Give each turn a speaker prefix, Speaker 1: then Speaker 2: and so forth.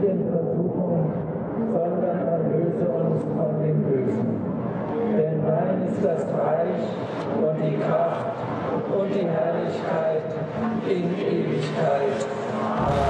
Speaker 1: nicht in Versuchung, sondern erlöse uns von dem Bösen. Denn dein ist das Reich und die Kraft und die Herrlichkeit in Ewigkeit.